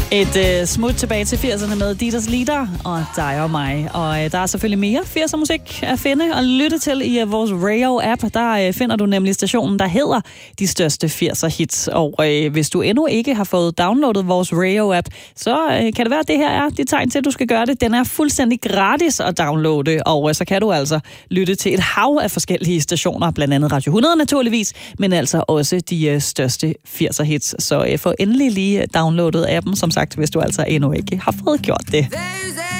Et smut tilbage til 80'erne med Dieters Lieder og dig og mig. Og der er selvfølgelig mere 80'er musik at finde og lytte til i vores Radio-app. Der finder du nemlig stationen, der hedder De Største 80'er Hits. Og hvis du endnu ikke har fået downloadet vores Radio-app, så kan det være, at det her er det tegn til, at du skal gøre det. Den er fuldstændig gratis at downloade, og så kan du altså lytte til et hav af forskellige stationer, blandt andet Radio 100 naturligvis, men altså også de største 80'er hits. Så få endelig lige downloadet appen, som sagt, hvis du altså endnu ikke har fået gjort det.